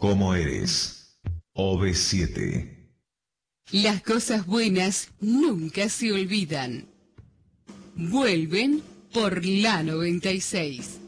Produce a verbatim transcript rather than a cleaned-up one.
como eres. O B siete. Las cosas buenas nunca se olvidan. Vuelven por la noventa y seis.